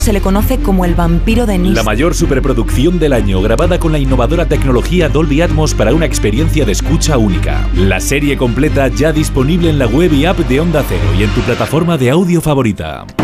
Se le conoce como el vampiro de Nice. La mayor superproducción del año, grabada con la innovadora tecnología Dolby Atmos para una experiencia de escucha única. La serie completa ya disponible en la web y app de Onda Cero y en tu plataforma de audio favorita.